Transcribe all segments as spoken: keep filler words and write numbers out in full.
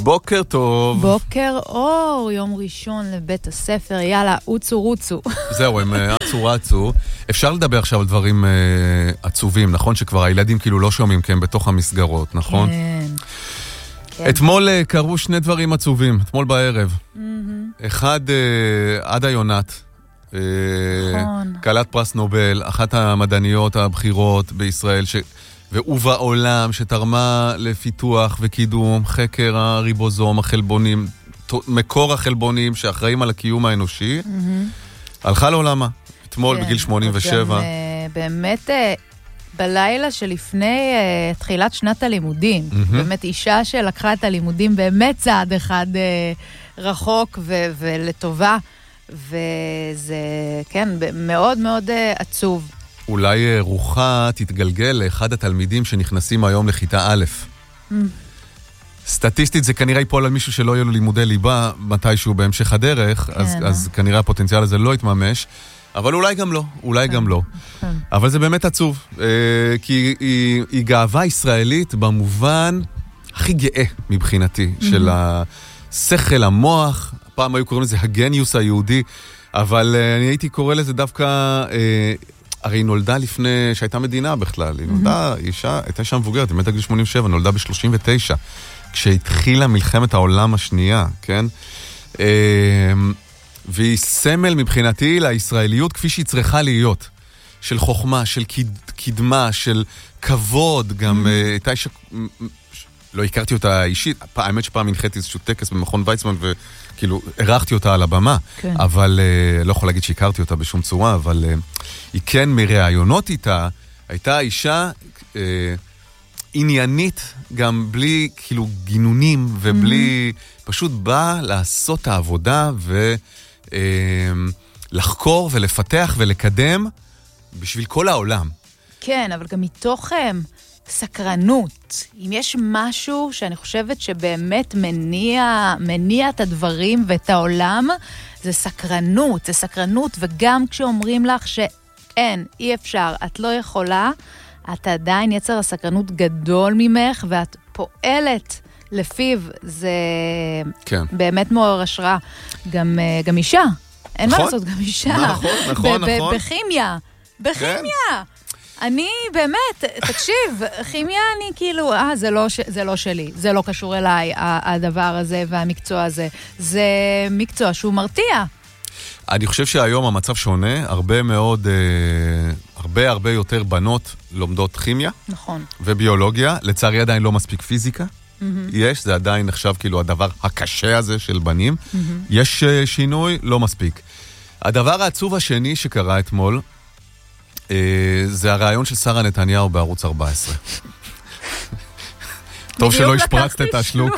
בוקר טוב. בוקר אור, יום ראשון לבית הספר, יאללה, רוצו רוצו. זהו, הם עצו רצו. אפשר לדבר עכשיו על דברים uh, עצובים, נכון? שכבר הילדים כאילו לא שומעים, כי הם בתוך המסגרות, נכון? כן. כן. אתמול uh, קרו שני דברים עצובים, אתמול בערב. Mm-hmm. אחד, uh, עדה יונת. Uh, נכון. קלת פרס נובל, אחת המדעניות הבכירות בישראל, ש... ובעולם שתרמה לפיתוח וקידום חקר הריבוזום, החלבונים, מקור החלבונים שאחראים על הקיום האנושי, mm-hmm. הלכה לעולמה, אתמול כן, בגיל שמונים ושבע. גם, uh, באמת uh, בלילה שלפני uh, תחילת שנת הלימודים, mm-hmm. באמת אישה שלקחה את הלימודים באמת צעד אחד uh, רחוק ו- ולטובה, וזה כן מאוד מאוד uh, עצוב. אולי רוחה תתגלגל לאחד התלמידים שנכנסים היום לכיתה א'. Mm. סטטיסטית זה כנראה ייפול על מישהו שלא יהיו לו לימודי ליבה מתישהו בהמשך הדרך, כן, אז, אז כנראה הפוטנציאל הזה לא יתממש, אבל אולי גם לא, אולי כן, גם לא. כן. אבל זה באמת עצוב, כי היא, היא, היא גאווה ישראלית במובן הכי גאה מבחינתי, mm-hmm. של השכל, המוח, פעם היו קוראים לזה הגניוס היהודי, אבל אני הייתי קורא לזה דווקא... הרי היא נולדה לפני שהייתה מדינה בכלל, היא נולדה, אישה, הייתה אישה מבוגרת, היא מתה גיל שמונים ושבע, נולדה ב-שלושים ותשע, כשהתחילה מלחמת העולם השנייה, כן? והיא סמל מבחינתי לישראליות כפי שהיא צריכה להיות, של חוכמה, של קדמה, של כבוד, גם הייתה אישה, לא הכרתי אותה אישית, האמת שפעם הנחיתי איזשהו טקס במכון ויצמן, וכאילו ערכתי אותה על הבמה, כן. אבל לא יכול להגיד שהכרתי אותה בשום צורה, אבל היא כן מראיונות איתה, הייתה אישה אה, עניינית, גם בלי כאילו גינונים, ובלי, mm-hmm. פשוט באה לעשות את העבודה, ולחקור אה, ולפתח ולקדם, בשביל כל העולם. כן, אבל גם מתוכם, סקרנות. אם יש משהו שאני חושבת שבאמת מניע, מניע את הדברים ואת העולם, זה סקרנות, זה סקרנות, וגם כשאומרים לך שאין, אי אפשר, את לא יכולה, את עדיין יצר הסקרנות גדול ממך, ואת פועלת לפיו, זה כן. באמת מעורר השראה. גם, גם אישה, אין נכון. מה לעשות, גם אישה. נכון, נכון, ב- נכון. בכימיה, בכימיה. כן. אני באמת, תקשיב, כימיה אני כאילו, אה, זה לא, זה לא שלי, זה לא קשור אליי, הדבר הזה והמקצוע הזה. זה מקצוע שהוא מרתיע. אני חושב שהיום המצב שונה, הרבה מאוד, אה, הרבה הרבה יותר בנות לומדות כימיה. נכון. וביולוגיה, לצערי עדיין לא מספיק פיזיקה. Mm-hmm. יש, זה עדיין נחשב כאילו הדבר הקשה הזה של בנים. Mm-hmm. יש uh, שינוי, לא מספיק. הדבר העצוב השני שקרה אתמול, זה הרעיון של שרה נתניהו בערוץ ארבע עשרה. טוב שלא השפרצת את השלוק.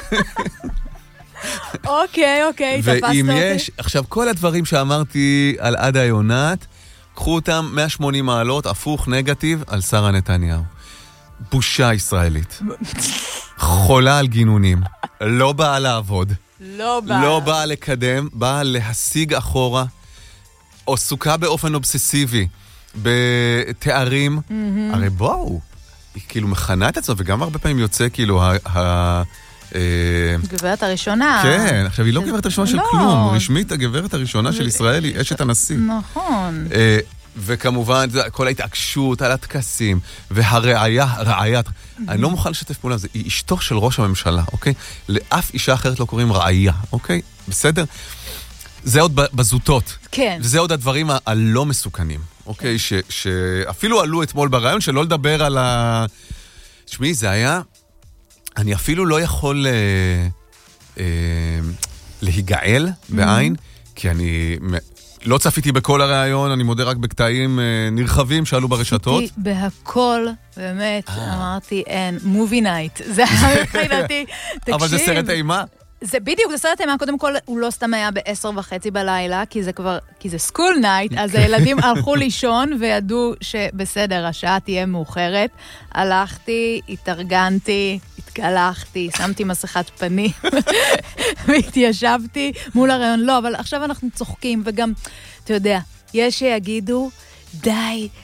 אוקיי, אוקיי, תפסת אותי. ואם יש, עכשיו כל הדברים שאמרתי על עדה יונת, קחו אותם מאה ושמונים מעלות, הפוך נגטיב על שרה נתניהו. בושה ישראלית. חולה על גינונים. לא באה לעבוד. לא באה. לא באה לקדם, באה להשיג אחורה, עסוקה באופן אובססיבי. בתארים, mm-hmm. הרי בואו, היא כאילו מכנה את עצמה, וגם הרבה פעמים יוצא כאילו ה... ה גברת הראשונה. כן, עכשיו היא לא גברת הראשונה של כלום, רשמית הגברת הראשונה של ישראל היא אשת הנשיא. נכון. וכמובן, כל ההתעקשות על התקסים, והראייה, ראיית, אני לא מוכן לשתף פעולה, זה היא אשתו של ראש הממשלה, אוקיי? לאף אישה אחרת לא קוראים ראייה, אוקיי? בסדר? זה עוד בזוטות. כן. וזה עוד הדברים הלא מסוכנים. אוקיי, ש, שאפילו עלו אתמול ברעיון, שלא לדבר על ה... תשמעי, זה היה... אני אפילו לא יכול אה, אה, להיגעל בעין, כי אני לא צפיתי בכל הרעיון, אני מודה רק בקטעים אה, נרחבים שעלו ברשתות. צפיתי בהכל, באמת, אמרתי, אין, מובי נייט. זה היה מבחינתי, תקשיב. אבל זה סרט אימה. זה בדיוק, זה סרט אימה, קודם כל הוא לא סתם היה בעשר וחצי בלילה, כי זה כבר, כי זה סקול נייט, אז הילדים הלכו לישון וידעו שבסדר, השעה תהיה מאוחרת. הלכתי, התארגנתי, התגלחתי, שמתי מסכת פנים, והתיישבתי מול הרעיון. לא, אבל עכשיו אנחנו צוחקים, וגם, אתה יודע, יש שיגידו, די,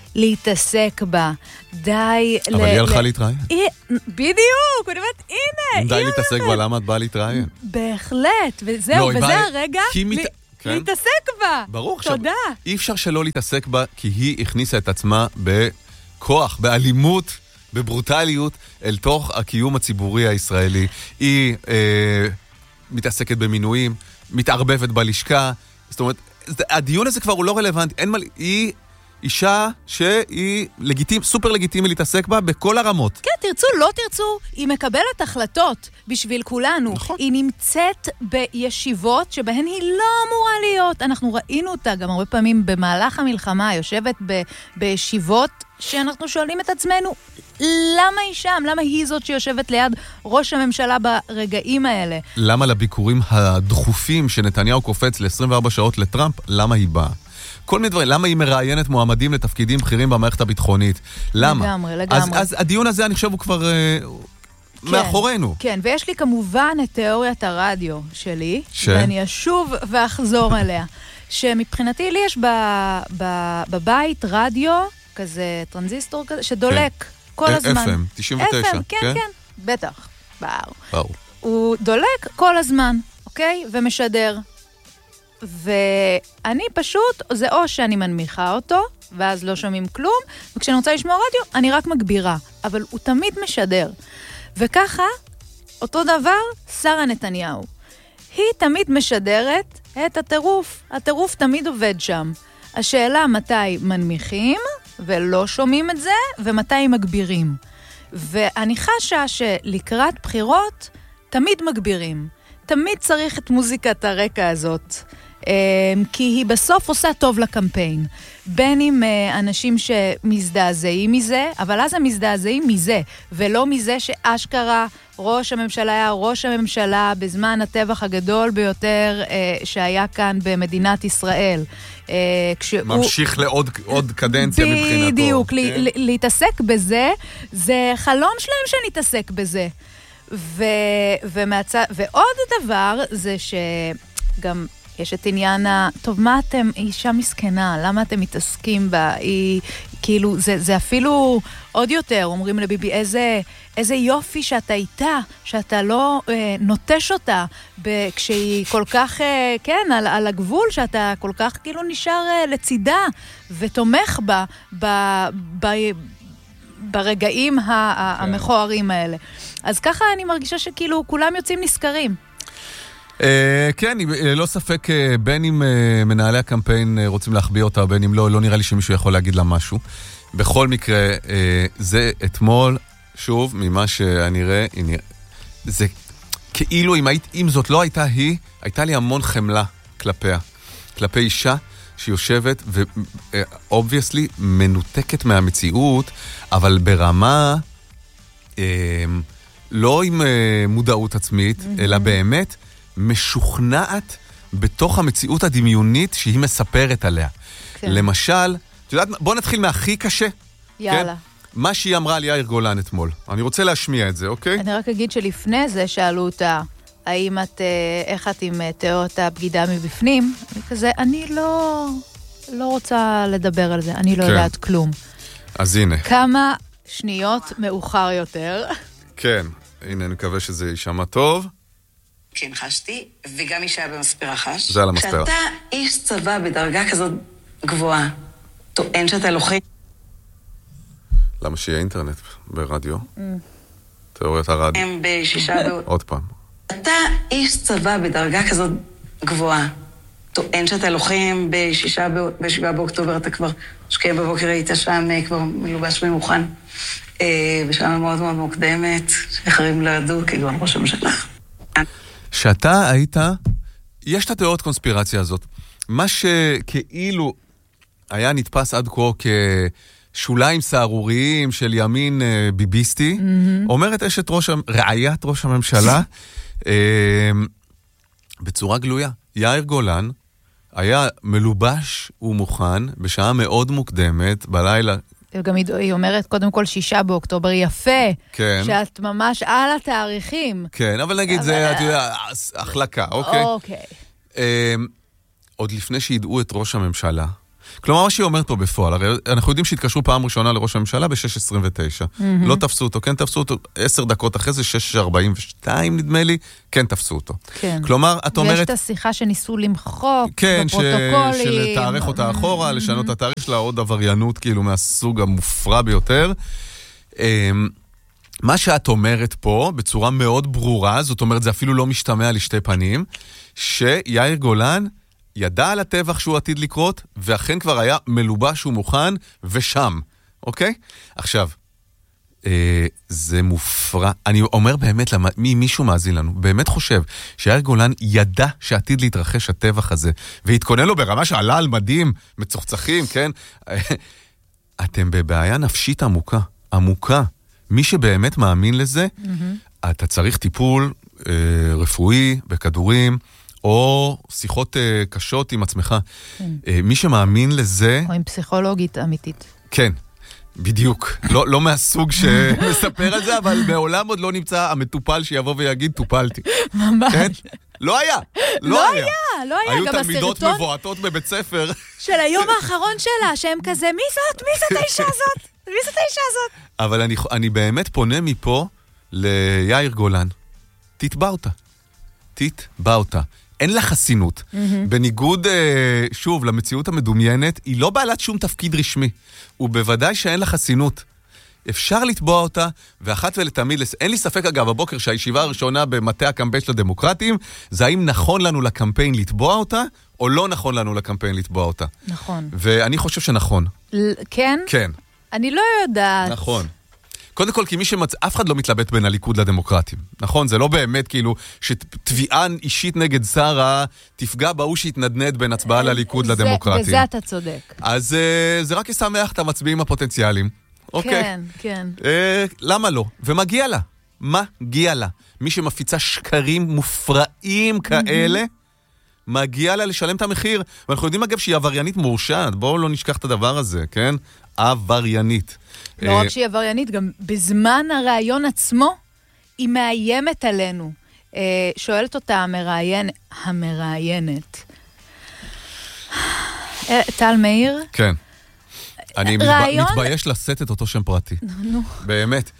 להתעסק בה. די... אבל היא הלכה להתראיין. בדיוק, אני אומרת, הנה. די להתעסק בה, למה את באה להתראיין? בהחלט, וזהו, וזה הרגע להתעסק בה. ברור, תודה. אי אפשר שלא להתעסק בה, כי היא הכניסה את עצמה בכוח, באלימות, בברוטליות, אל תוך הקיום הציבורי הישראלי. היא אה, מתעסקת במינויים, מתערבבת בלשכה, זאת אומרת, הדיון הזה כבר הוא לא רלוונטי, אין מה, היא אישה שהיא לגיטימ, סופר לגיטימי להתעסק בה בכל הרמות. כן, תרצו, לא תרצו, היא מקבלת החלטות בשביל כולנו. נכון. היא נמצאת בישיבות שבהן היא לא אמורה להיות. אנחנו ראינו אותה גם הרבה פעמים במהלך המלחמה, יושבת ב, בישיבות שאנחנו שואלים את עצמנו, למה היא שם? למה היא זאת שיושבת ליד ראש הממשלה ברגעים האלה? למה לביקורים הדחופים שנתניהו קופץ ל-עשרים וארבע שעות לטראמפ, למה היא באה? כל מיני דברים, למה היא מראיינת מועמדים לתפקידים בכירים במערכת הביטחונית? למה? לגמרי, לגמרי. אז, אז הדיון הזה, אני חושב, הוא כבר uh, כן, מאחורינו. כן, ויש לי כמובן את תיאוריית הרדיו שלי, ש... ואני אשוב ואחזור עליה, שמבחינתי לי יש ב, ב, בבית רדיו, כזה טרנזיסטור כזה, שדולק כן. כל הזמן. אף אם, תשעים ותשע. אף אם, כן, כן, כן, בטח, ברור. ברור. הוא דולק כל הזמן, אוקיי? ומשדר. ואני פשוט, זה או שאני מנמיכה אותו, ואז לא שומעים כלום, וכשאני רוצה לשמוע רדיו, אני רק מגבירה. אבל הוא תמיד משדר. וככה, אותו דבר, שרה נתניהו. היא תמיד משדרת את הטירוף. הטירוף תמיד עובד שם. השאלה מתי מנמיכים, ולא שומעים את זה, ומתי מגבירים. ואני חשה שלקראת בחירות, תמיד מגבירים. תמיד צריך את מוזיקת הרקע הזאת. כי היא בסוף עושה טוב לקמפיין. בין עם אנשים שמזדעזעים מזה, אבל אז הם מזדעזעים מזה, ולא מזה שאשכרה ראש הממשלה היה ראש הממשלה בזמן הטבח הגדול ביותר שהיה כאן במדינת ישראל. ממשיך לעוד עוד קדנציה מבחינתו. בדיוק, להתעסק בזה, זה חלום שלהם שנתעסק בזה. ועוד דבר זה שגם יש את עניין ה... טוב, מה אתם, אישה מסכנה, למה אתם מתעסקים בה? היא, כאילו, זה, זה אפילו עוד יותר, אומרים לביבי, איזה, איזה יופי שאתה איתה, שאתה לא אה, נוטש אותה, ב, כשהיא כל כך, אה, כן, על, על הגבול, שאתה כל כך כאילו נשאר אה, לצידה, ותומך בה, ב... ב ברגעים המכוערים האלה. אז ככה אני מרגישה שכאילו כולם יוצאים נזכרים. כן, לא ספק, בין אם מנהלי הקמפיין רוצים להחביא אותה, בין אם לא, לא נראה לי שמישהו יכול להגיד לה משהו. בכל מקרה, זה אתמול, שוב, ממה שאני רואה, זה כאילו, אם זאת לא הייתה היא, הייתה לי המון חמלה כלפיה, כלפי אישה שיושבת ו-obviously מנותקת מהמציאות, אבל ברמה לא עם מודעות עצמית, אלא באמת משוכנעת בתוך המציאות הדמיונית שהיא מספרת עליה. כן. למשל, את יודעת, בוא נתחיל מהכי קשה. יאללה. כן? מה שהיא אמרה על יאיר גולן אתמול. אני רוצה להשמיע את זה, אוקיי? אני רק אגיד שלפני זה שאלו אותה, האם את, איך את עם תיאוריות הבגידה מבפנים? אני כזה, אני לא, לא רוצה לדבר על זה, אני לא כן. יודעת כלום. אז הנה. כמה שניות מאוחר יותר. כן, הנה, אני מקווה שזה יישמע טוב. כן, חשתי, וגם אישה במספרה חש. זה על המספרה. כשאתה איש צבא בדרגה כזאת גבוהה, טוען שאתה לוחם. למה שיהיה אינטרנט ברדיו? Mm. תיאוריית הרדיו. הם בשישה... עוד פעם. אתה איש צבא בדרגה כזאת גבוהה, טוען שאתה לוחם בשישה, בשבעה באוקטובר, אתה כבר שקיים בבוקר, היית שם כבר מלובש ומוכן, בשעה מאוד מאוד מוקדמת, שאחרים לא ידעו, כגון ראש הממשלה. שאתה היית, יש את התיאוריות קונספירציה הזאת, מה שכאילו היה נתפס עד כה כשוליים סערוריים של ימין ביביסטי, mm-hmm. אומרת אשת ראש, רעיית ראש הממשלה, בצורה גלויה. יאיר גולן היה מלובש ומוכן בשעה מאוד מוקדמת בלילה. גם היא אומרת, קודם כל, שישה באוקטובר, יפה, כן. שאת ממש על התאריכים. כן, אבל נגיד, אבל... זה, אתה יודע, החלקה, אוקיי? אוקיי. עוד לפני שידעו את ראש הממשלה, כלומר, מה שהיא אומרת פה בפועל, הרי אנחנו יודעים שהתקשרו פעם ראשונה לראש הממשלה ב-שש עשרים ותשע. לא תפסו אותו, כן תפסו אותו, עשר דקות אחרי זה, שש ארבעים ושתיים נדמה לי, כן תפסו אותו. כן. כלומר, את אומרת... ויש את השיחה שניסו למחוק כן, בפרוטוקולים. כן, של תארך אותה אחורה, לשנות את התאריך שלה, עוד עבריינות כאילו מהסוג המופרע ביותר. מה שאת אומרת פה, בצורה מאוד ברורה, זאת אומרת, זה אפילו לא משתמע לשתי פנים, שיאיר גולן ידע על הטבח שהוא עתיד לקרות, ואכן כבר היה מלובש ומוכן, ושם, אוקיי? עכשיו, אה, זה מופרע. אני אומר באמת, למה, מי, מישהו מאזין לנו, באמת חושב שיאיר גולן ידע שעתיד להתרחש הטבח הזה, והתכונן לו ברמה שעלה על מדים, מצוחצחים, כן? אתם בבעיה נפשית עמוקה, עמוקה. מי שבאמת מאמין לזה, mm-hmm. אתה צריך טיפול אה, רפואי בכדורים, או שיחות אה, קשות עם עצמך. כן. אה, מי שמאמין לזה... או עם פסיכולוגית אמיתית. כן, בדיוק. לא, לא מהסוג שמספר על זה, אבל בעולם עוד לא נמצא המטופל שיבוא ויגיד, טופלתי. ממש. כן? לא היה. לא, לא היה. היה, לא היה. היו תלמידות מבועטות בבית ספר. של היום האחרון שלה, שהם כזה, מי זאת? מי זאת האישה הזאת? מי זאת האישה הזאת? אבל אני, אני באמת פונה מפה ליאיר גולן. תתבע אותה. תתבע אותה. אין לה חסינות. Mm-hmm. בניגוד, שוב, למציאות המדומיינת, היא לא בעלת שום תפקיד רשמי. ובוודאי שאין לה חסינות. אפשר לתבוע אותה, ואחת ולתמיד, אין לי ספק אגב, הבוקר שהישיבה הראשונה במטה הקמפיין של הדמוקרטים, זה האם נכון לנו לקמפיין לתבוע אותה, או לא נכון לנו לקמפיין לתבוע אותה. נכון. ואני חושב שנכון. ל- כן? כן. אני לא יודעת. נכון. קודם כל, כי מי שמצ... אף אחד לא מתלבט בין הליכוד לדמוקרטים. נכון? זה לא באמת כאילו שתביעה אישית נגד שרה תפגע בהוא שהתנדנד בין הצבעה לליכוד זה, לדמוקרטים. בזה אתה צודק. אז uh, זה רק ישמח את המצביעים הפוטנציאליים. אוקיי. כן, כן. Uh, למה לא? ומגיע לה. מגיע לה. מי שמפיצה שקרים מופרעים כאלה, מגיע לה לשלם את המחיר. ואנחנו יודעים אגב שהיא עבריינית מורשעת. בואו לא נשכח את הדבר הזה, כן? עבריינית. לא רק שהיא עבריינית, גם בזמן הרעיון עצמו, היא מאיימת עלינו. שואלת אותה המראיין, המראיינת. טל מאיר? כן. אני מתבייש לשאת את אותו שם פרטי. נו. באמת.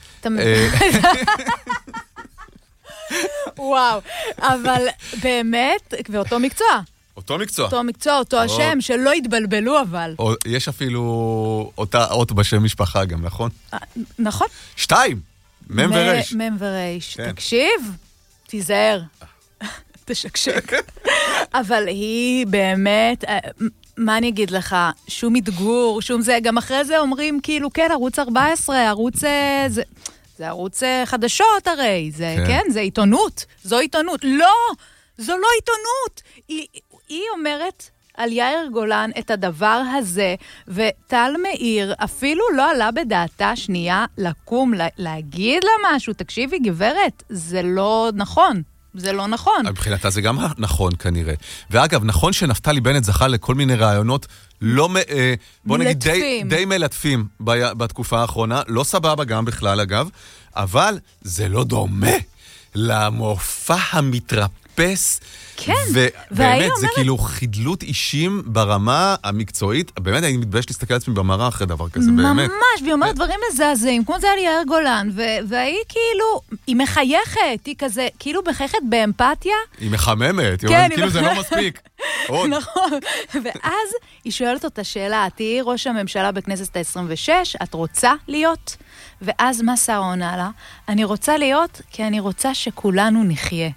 וואו, אבל באמת, ואותו מקצוע. אותו מקצוע. אותו מקצוע, אותו השם, שלא התבלבלו אבל. יש אפילו אותה אות בשם משפחה גם, נכון? נכון. שתיים, מם ורש. מם ורש. תקשיב, תיזהר. תשקשק. אבל היא באמת, מה אני אגיד לך, שום מתגור, שום זה, גם אחרי זה אומרים כאילו, כן, ערוץ ארבע עשרה, ערוץ... זה, זה ערוץ חדשות הרי, זה, כן. כן, זה עיתונות. זו עיתונות. לא! זו לא עיתונות! היא... היא אומרת על יאיר גולן את הדבר הזה, וטל מאיר אפילו לא עלה בדעתה שנייה לקום, לה, להגיד לה משהו. תקשיבי, גברת, זה לא נכון. זה לא נכון. מבחינתה זה גם נכון כנראה. ואגב, נכון שנפתלי בנט זכה לכל מיני רעיונות לא, בוא נגיד, די, די מלטפים בתקופה האחרונה, לא סבבה גם בכלל אגב, אבל זה לא דומה למופע המתרפס, כן, ובאמת, זה כאילו חדלות אישים ברמה המקצועית, באמת אני מתבייש להסתכל על עצמי במראה אחרי דבר כזה, באמת. ממש, והיא אומרת דברים מזעזעים, כמו זה על יאיר גולן, והיא כאילו, היא מחייכת, היא כזה, כאילו מחייכת באמפתיה. היא מחממת, היא אומרת, כאילו זה לא מספיק. נכון, ואז היא שואלת אותה שאלה, תהיי ראש הממשלה בכנסת ה-עשרים ושש, את רוצה להיות? ואז מה שרה עונה לה? אני רוצה להיות, כי אני רוצה שכולנו נחיה.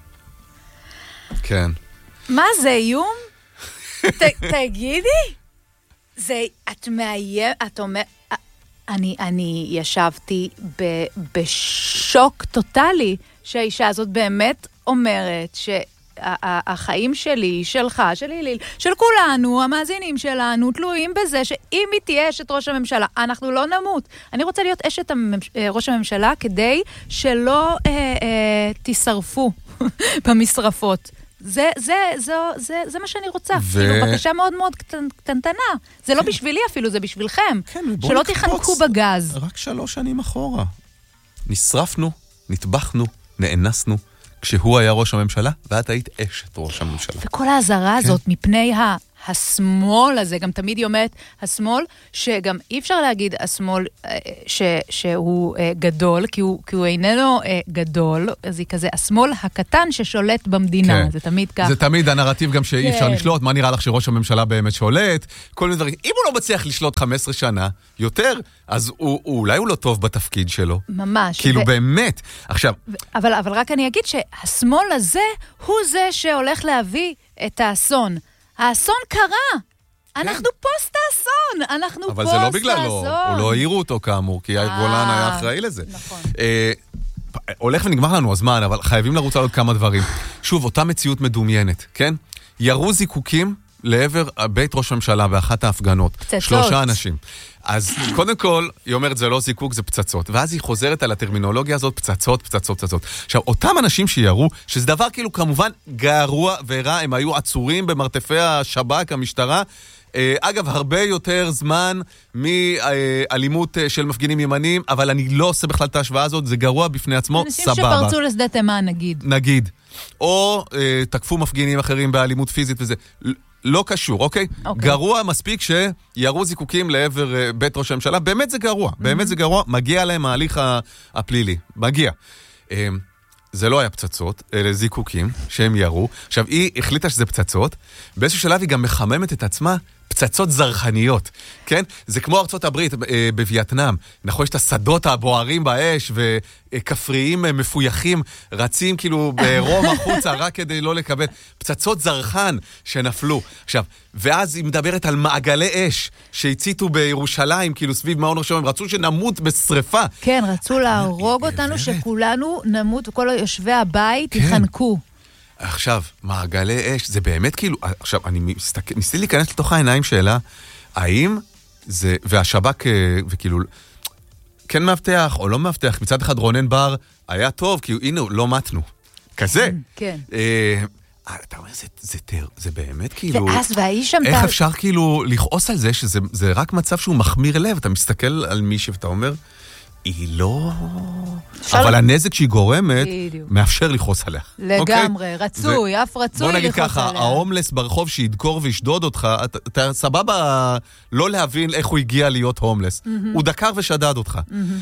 כן. מה זה, איום? תגידי? זה, את מאיים, את אומרת, אני, אני ישבתי בשוק טוטלי, שהאישה הזאת באמת אומרת שהחיים שלי, שלך, של ליל, של כולנו, המאזינים שלנו, תלויים בזה שאם היא תהיה אשת ראש הממשלה, אנחנו לא נמות. אני רוצה להיות אשת ראש הממשלה כדי שלא אה, אה, תשרפו במשרפות. זה, זה, זה, זה, זה מה שאני רוצה. ו... כאילו, בקשה מאוד מאוד קטנטנה. זה לא בשבילי אפילו, זה בשבילכם. כן, שלא תחנקו בגז. רק שלוש שנים אחורה. נשרפנו, נטבחנו, נאנסנו, כשהוא היה ראש הממשלה, ואת היית אשת ראש הממשלה. וכל ההזרה הזאת מפני השמאל הזה, גם תמיד היא אומרת, השמאל, שגם אי אפשר להגיד השמאל ש, שהוא גדול, כי הוא, כי הוא איננו גדול, אז היא כזה, השמאל הקטן ששולט במדינה, כן. זה תמיד ככה. זה תמיד הנרטיב גם שאי כן. אפשר לשלוט, מה נראה לך שראש הממשלה באמת שולט, כל מיני דברים. אם הוא לא מצליח לשלוט חמש עשרה שנה, יותר, אז הוא, הוא, אולי הוא לא טוב בתפקיד שלו. ממש. כאילו ו... באמת. עכשיו... ו... אבל, אבל רק אני אגיד שהשמאל הזה, הוא זה שהולך להביא את האסון. האסון קרה. אנחנו פוסט האסון. אנחנו פוסט האסון. אבל זה לא בגללו. הוא לא העירו אותו כאמור, כי יאיר גולן היה אחראי לזה. נכון. הולך ונגמר לנו הזמן, אבל חייבים לרוץ על עוד כמה דברים. שוב, אותה מציאות מדומיינת, כן? ירו זיקוקים לעבר בית ראש הממשלה באחת ההפגנות. פצצות. שלושה אנשים. אז קודם כל, היא אומרת, זה לא זיקוק, זה פצצות. ואז היא חוזרת על הטרמינולוגיה הזאת, פצצות, פצצות, פצצות. עכשיו, אותם אנשים שירו, שזה דבר כאילו כמובן גרוע ורע, הם היו עצורים במרתפי השב"כ, המשטרה, אגב, הרבה יותר זמן מאלימות של מפגינים ימנים, אבל אני לא עושה בכלל את ההשוואה הזאת, זה גרוע בפני עצמו, סבבה. אנשים שפרצו לשדה תימן, נגיד. נגיד. או תקפו מפגינים אחרים באלימות פיזית וזה. לא קשור, אוקיי? אוקיי. גרוע מספיק שירו זיקוקים לעבר בית ראש הממשלה, באמת זה גרוע, mm-hmm. באמת זה גרוע, מגיע להם ההליך הפלילי, מגיע. זה לא היה פצצות, אלה זיקוקים שהם ירו. עכשיו, היא החליטה שזה פצצות, באיזשהו שלב היא גם מחממת את עצמה, פצצות זרחניות, כן? זה כמו ארצות הברית בווייטנאם, נכון, יש את השדות הבוערים באש, וכפריים מפויחים, רצים כאילו ברום החוצה, רק כדי לא לקבל, פצצות זרחן שנפלו. עכשיו, ואז היא מדברת על מעגלי אש, שהציתו בירושלים, כאילו סביב מעון ראשון, הם רצו שנמות בשריפה. כן, רצו להרוג אותנו, שכולנו נמות, וכל יושבי הבית יחנקו. עכשיו, מעגלי אש, זה באמת כאילו, עכשיו, אני מסתכל, ניסיתי להיכנס לתוך העיניים שאלה, האם זה, והשב"כ, וכאילו, כן מאבטח או לא מאבטח, מצד אחד רונן בר היה טוב, כי הנה, לא מתנו. כזה. כן. אה, אתה אומר, זה, זה, זה, זה באמת כאילו... ואז והאיש שם... איך אפשר כאילו לכעוס על זה, שזה זה רק מצב שהוא מחמיר לב, אתה מסתכל על מישהו ואתה אומר... היא לא... אבל הנזק שהיא גורמת, מאפשר לכעוס עליה. לגמרי, רצוי, אף רצוי לכעוס עליה. בוא נגיד ככה, ההומלס ברחוב שידקור וישדוד אותך, אתה סבבה לא להבין איך הוא הגיע להיות הומלס. הוא דקר ושדד אותך.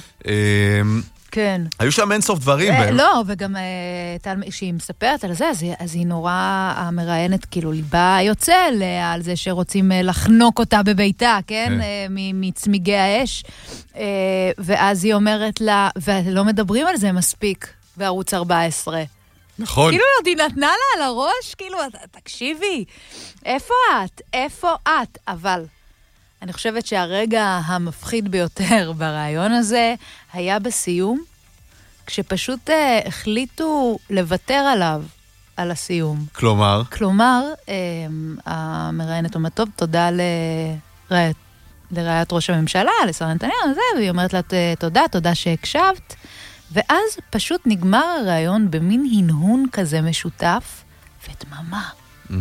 כן. היו שם אין סוף דברים. לא, וגם כשהיא מספרת על זה, אז היא נורא המראיינת, כאילו ליבה יוצא על זה שרוצים לחנוק אותה בביתה, כן? מצמיגי האש. ואז היא אומרת לה, ולא מדברים על זה מספיק בערוץ ארבע עשרה. נכון. כאילו היא נתנה לה על הראש, כאילו, תקשיבי, איפה את? איפה את? אבל... אני חושבת שהרגע המפחיד ביותר ברעיון הזה היה בסיום, כשפשות אה, החליטו לוותר עליו, על הסיום. כלומר? כלומר, אה, המראיינת אומרת, טוב, תודה לרעיית, לרעיית ראש הממשלה, לשרה נתניהו, והיא אומרת לה, תודה, תודה שהקשבת, ואז פשוט נגמר הרעיון במין הנהון כזה משותף, ודממה. Mm.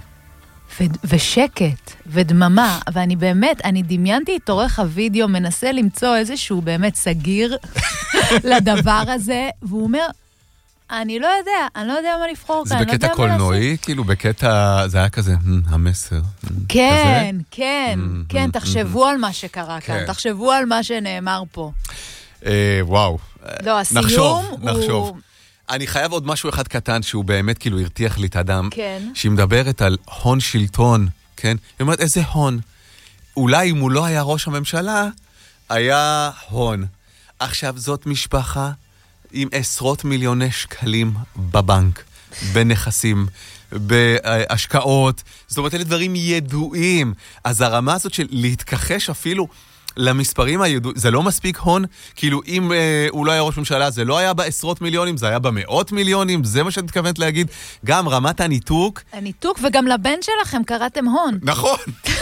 ושקט, ודממה, ואני באמת, אני דמיינתי את עורך הוידאו, מנסה למצוא איזשהו באמת סגיר לדבר הזה, והוא אומר, אני לא יודע, אני לא יודע מה לבחור כאן. זה בקטע קולנועי, כאילו בקטע, זה היה כזה, המסר. כן, כן, כן, תחשבו על מה שקרה כאן, תחשבו על מה שנאמר פה. וואו. לא, הסיום הוא... אני חייב עוד משהו אחד קטן, שהוא באמת כאילו הרתיח לי את האדם. כן. שהיא מדברת על הון שלטון, כן? היא אומרת, איזה הון? אולי אם הוא לא היה ראש הממשלה, היה הון. עכשיו זאת משפחה עם עשרות מיליוני שקלים בבנק, בנכסים, בהשקעות. זאת אומרת, אלה דברים ידועים. אז הרמה הזאת של להתכחש אפילו... למספרים הידועים, זה לא מספיק הון, כאילו אם אה, הוא לא היה ראש ממשלה, זה לא היה בעשרות מיליונים, זה היה במאות מיליונים, זה מה שאת מתכוונת להגיד, גם רמת הניתוק. הניתוק, וגם לבן שלכם קראתם הון. נכון.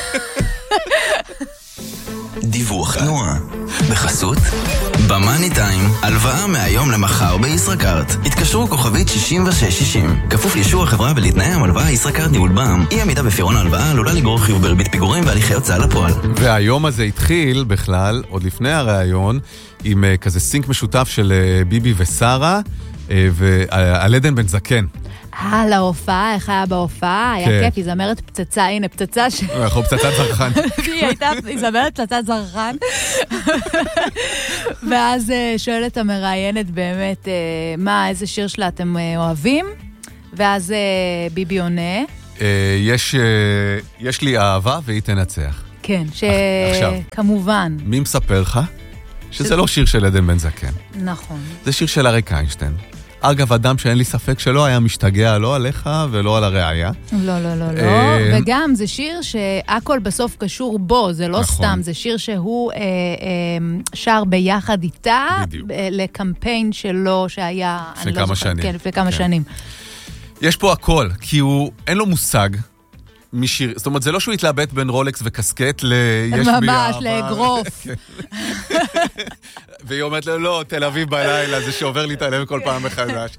דיווח תנועה. בחסות במאני טיים, הלוואה מהיום למחר בישראכרט. התקשרו כוכבית שישים ושש שישים. כפוף לאישור החברה ולתנאי המלוואה ישראכרט ניהול בע"מ. אי עמידה בפירעון ההלוואה עלולה לגרור חיוב בריבית פיגורים והליכי הוצאה לפועל. והיום הזה התחיל בכלל, עוד לפני הראיון, עם כזה סינק משותף של ביבי ושרה, ועל עדן בן זקן. על ההופעה, איך היה בהופעה, היה כיף, היא זמרת פצצה, הנה פצצה ש... אנחנו פצצת זרחן. היא הייתה, היא זמרת פצצת זרחן. ואז שואלת המראיינת באמת, מה, איזה שיר שלה אתם אוהבים? ואז ביבי עונה. יש לי אהבה והיא תנצח. כן, שכמובן. מי מספר לך? שזה לא שיר של עדן בן זקן. נכון. זה שיר של אריק איינשטיין. אגב, אדם שאין לי ספק שלא היה משתגע לא עליך ולא על הראייה. לא, לא, לא, לא. וגם זה שיר שהכל בסוף קשור בו, זה לא סתם, זה שיר שהוא שר ביחד איתה, לקמפיין שלו שהיה... לפני כמה שנים. כן, לפני כמה שנים. יש פה הכל, כי הוא, אין לו מושג משיר, זאת אומרת, זה לא שהוא התלבט בין רולקס וקסקט ל... ממש, לאגרוף. והיא אומרת לו, לא, תל אביב בלילה, זה שעובר לי את הלב כל פעם מחדש.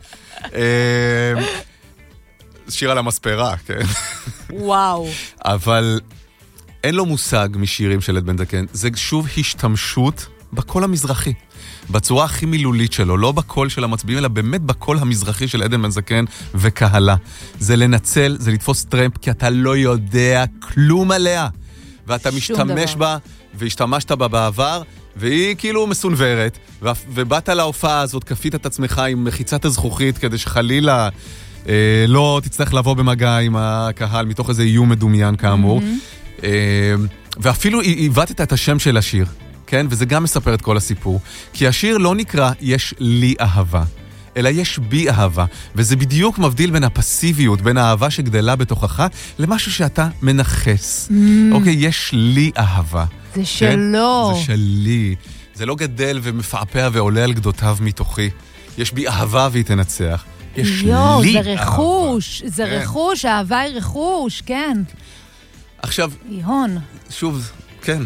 שיר על המספרה, כן. וואו. אבל אין לו מושג משירים של עדן בן זקן, זה שוב השתמשות בקול המזרחי. בצורה הכי מילולית שלו, לא בקול של המצביעים, אלא באמת בקול המזרחי של עדן בן זקן וקהלה. זה לנצל, זה לתפוס טרמפ, כי אתה לא יודע כלום עליה. ואתה משתמש דבר. בה, והשתמשת בה בעבר, והיא כאילו מסונברת, ובאת להופעה הזאת, כפית את עצמך עם מחיצת הזכוכית, כדי שחלילה אה, לא תצטרך לבוא במגע עם הקהל, מתוך איזה איום מדומיין כאמור. Mm-hmm. אה, ואפילו הבטת את השם של השיר. כן, וזה גם מספר את כל הסיפור. כי השיר לא נקרא יש לי אהבה, אלא יש בי אהבה, וזה בדיוק מבדיל בין הפסיביות, בין האהבה שגדלה בתוכך, למשהו שאתה מנחס. Mm. אוקיי, יש לי אהבה. זה כן? שלו. זה שלי. זה לא גדל ומפעפע ועולה על גדותיו מתוכי. יש בי אהבה והיא תנצח. יש יו, לי זה רכוש, אהבה. זה כן. רכוש, האהבה היא רכוש, כן. עכשיו... יהון. שוב, כן.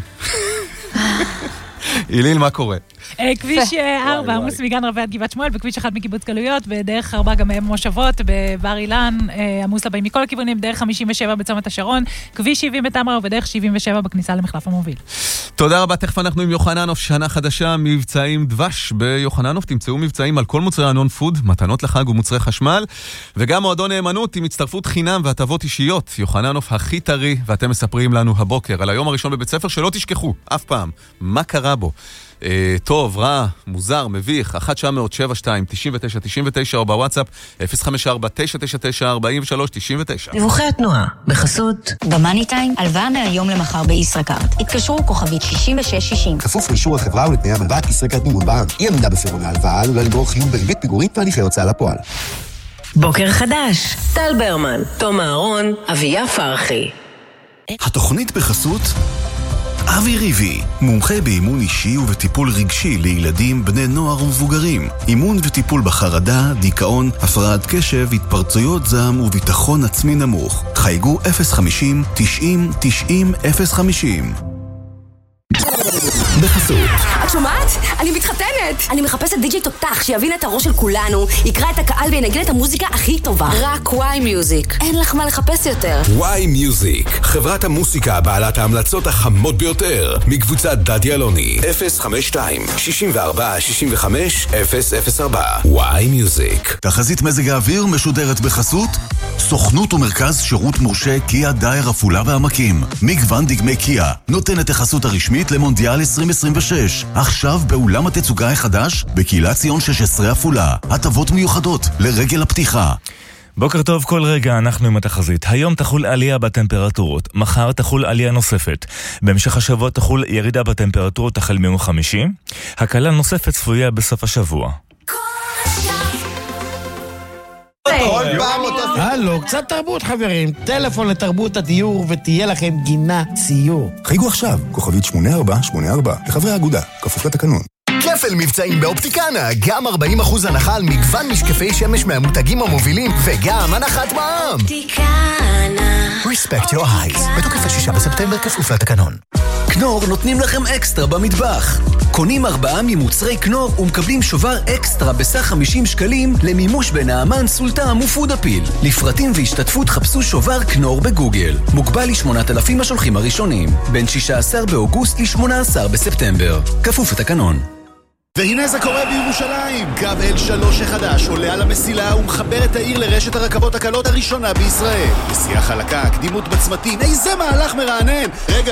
איליל, מה קורה? כביש ארבע, עמוס מגן רבי עד גבעת שמואל, בכביש אחד מקיבוץ גלויות, בדרך ארבע גם מושבות, בבר אילן, עמוס לבאים מכל הכיוונים, בדרך חמישים ושבע בצומת השרון, כביש שבעים בתמרה ובדרך שבעים ושבע בכניסה למחלף המוביל. תודה רבה, תכף אנחנו עם יוחננוף, שנה חדשה, מבצעים דבש ביוחננוף, תמצאו מבצעים על כל מוצרי הנון פוד, מתנות לחג ומוצרי חשמל, וגם מועדון נאמנות עם הצטרפות חינם והטבות אישיות, יוחננוף הכי טרי, ואתם מספרים לנו הבוקר על היום הראשון בבית ספר שלא תשכחו, אף פעם, מה קרה בו. טוב, רע, מוזר, מביך, אחת תשע אפס שבע שתיים תשעים ותשע תשעים ותשע או בוואטסאפ אפס חמש ארבע תשע תשע תשע ארבעים ושלוש תשעים ותשע. דיווחי התנועה, בחסות במאני טיים, הלוואה מהיום למחר בישראכרט. התקשרו כוכבית שישים ושש שישים. כפוף לאישור החברה ולתנאי המלוואת ישראכרט ניהול בנק. אי עמידה בפירעון ההלוואה עלולה לגרור חיוב בריבית פיגורים והליכי הוצאה לפועל. בוקר חדש, טל ברמן, תום אהרון, אביה פרחי. התוכנית בחסות אבי ריבי, מומחה באימון אישי ובטיפול רגשי לילדים, בני נוער ומבוגרים. אימון וטיפול בחרדה, דיכאון, הפרעת קשב, התפרצויות זעם וביטחון עצמי נמוך. חייגו אפס חמישים תשעים תשעים אפס חמישים. בחסות. את שומעת? אני מתחתנת! אני מחפשת די-ג'יי תותח שיבין את הראש של כולנו, יקרא את הקהל וינגן את המוזיקה הכי טובה. רק וואי מיוזיק. אין לך מה לחפש יותר. וואי מיוזיק, חברת המוסיקה בעלת ההמלצות החמות ביותר, מקבוצת דדי אלוני. אפס חמש שתיים שישים וארבע שישים וחמש אפס אפס ארבע. וואי מיוזיק. תחזית מזג האוויר משודרת בחסות סוכנות ומרכז שירות מורשה קיה דייר עפולה והעמקים. מגוון דגמי קיה נותנת החסות הרשמית למונדיאל עשרים עשרים ושש. עכשיו באולם התצוגה החדש בקהילת ציון שש עשרה עפולה. הטבות מיוחדות לרגל הפתיחה. בוקר טוב, כל רגע אנחנו עם התחזית. היום תחול עלייה בטמפרטורות, מחר תחול עלייה נוספת. בהמשך השבוע תחול ירידה בטמפרטורות החל מיום חמישי. הקלה נוספת צפויה בסוף השבוע. הלו, קצת תרבות חברים, טלפון לתרבות הדיור ותהיה לכם גינה ציור. חייגו עכשיו, כוכבית שמונה ארבע שמונה ארבע, לחברי האגודה, כפוף לתקנון. כפל מבצעים באופטיקנה, גם ארבעים אחוז הנחה על מגוון משקפי שמש מהמותגים המובילים, וגם הנחת מע"מ. אופטיקנה. Respect your eyes. בתוקף השישה בספטמבר, כפוף לתקנון. קנור נותנים לכם אקסטרה במטבח. קונים ארבעה ממוצרי קנור ומקבלים שובר אקסטרה בסך חמישים שקלים למימוש בנעמן, סולטם ופודאפיל. לפרטים והשתתפות חפשו שובר קנור בגוגל. מוגבל ל-שמונת אלפים השולחים הראשונים. בין שישה עשר באוגוסט ל-שמונה עשר בספטמבר. כפוף לתקנון. והנה זה קורה בירושלים. קו אל שלוש החדש עולה על המסילה ומחבר את העיר לרשת הרכבות הקלות הראשונה בישראל. נסיעה חלקה, קדימות בצמתים, איזה מהלך מרענן. רגע,